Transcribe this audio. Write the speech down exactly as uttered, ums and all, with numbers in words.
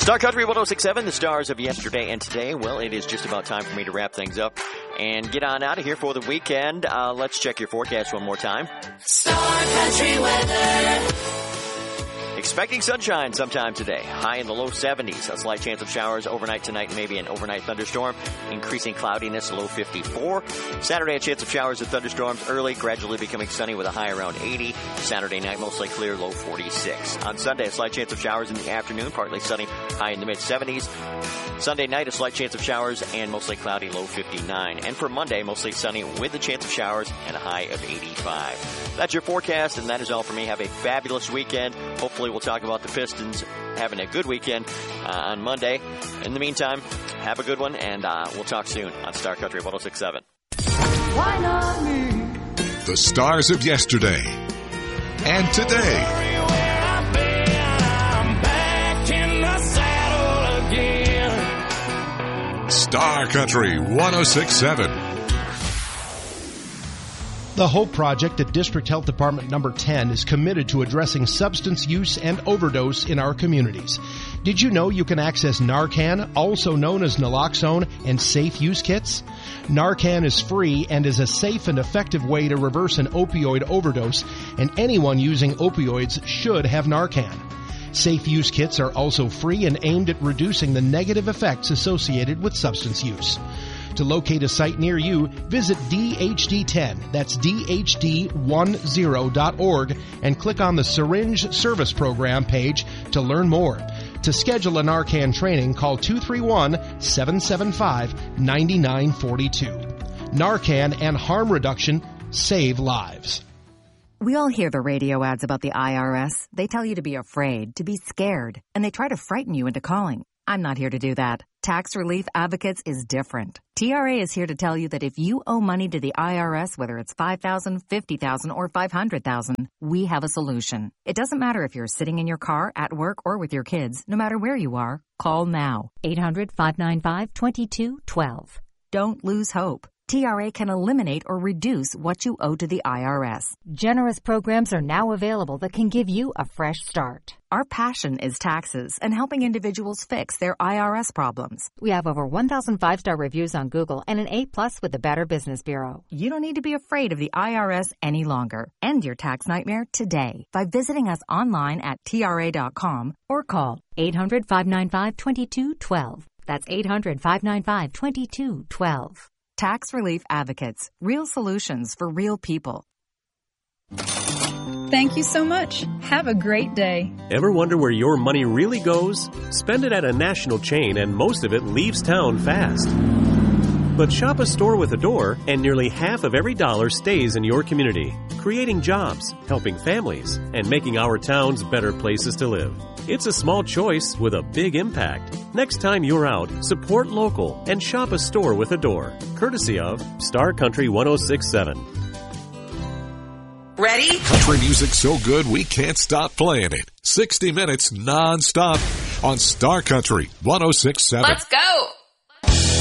Star Country one oh six point seven, the stars of yesterday and today. Well, it is just about time for me to wrap things up and get on out of here for the weekend. Uh, let's check your forecast one more time. Star Country weather. Expecting sunshine sometime today. High in the low seventies. A slight chance of showers overnight tonight, maybe an overnight thunderstorm. Increasing cloudiness, low fifty-four. Saturday, a chance of showers and thunderstorms early, gradually becoming sunny with a high around eighty. Saturday night, mostly clear, low forty-six. On Sunday, a slight chance of showers in the afternoon, partly sunny, high in the mid-seventies. Sunday night, a slight chance of showers and mostly cloudy, low fifty-nine. And for Monday, mostly sunny with a chance of showers and a high of eighty-five. That's your forecast, and that is all for me. Have a fabulous weekend. Hopefully, we'll talk about the Pistons having a good weekend uh, on Monday. In the meantime, have a good one, and uh, we'll talk soon on Star Country one oh six point seven. Why not me? The stars of yesterday and today. I've been, I'm back in the saddle again. Star Country one oh six point seven. The HOPE Project at District Health Department number ten is committed to addressing substance use and overdose in our communities. Did you know you can access Narcan, also known as naloxone, and safe use kits? Narcan is free and is a safe and effective way to reverse an opioid overdose, and anyone using opioids should have Narcan. Safe use kits are also free and aimed at reducing the negative effects associated with substance use. To locate a site near you, visit D H D ten, that's D H D ten dot org, and click on the Syringe Service Program page to learn more. To schedule a Narcan training, call two three one, seven seven five, nine nine four two. Narcan and harm reduction save lives. We all hear the radio ads about the I R S. They tell you to be afraid, to be scared, and they try to frighten you into calling. I'm not here to do that. Tax Relief Advocates is different. T R A is here to tell you that if you owe money to the I R S, whether it's five thousand dollars, fifty thousand dollars, or five hundred thousand dollars, we have a solution. It doesn't matter if you're sitting in your car, at work, or with your kids. No matter where you are, call now. eight hundred, five nine five, two two one two. Don't lose hope. T R A can eliminate or reduce what you owe to the I R S. Generous programs are now available that can give you a fresh start. Our passion is taxes and helping individuals fix their I R S problems. We have over one thousand five-star reviews on Google and an A plus with the Better Business Bureau. You don't need to be afraid of the I R S any longer. End your tax nightmare today by visiting us online at T R A dot com or call eight hundred, five nine five, two two one two. That's eight hundred, five nine five, two two one two. Tax Relief Advocates. Real solutions for real people. Thank you so much. Have a great day. Ever wonder where your money really goes? Spend it at a national chain and most of it leaves town fast. But shop a store with a door and nearly half of every dollar stays in your community, creating jobs, helping families, and making our towns better places to live. It's a small choice with a big impact. Next time you're out, support local and shop a store with a door. Courtesy of Star Country one oh six point seven. Ready? Country music so good we can't stop playing it. sixty minutes non-stop on Star Country one oh six point seven. Let's go!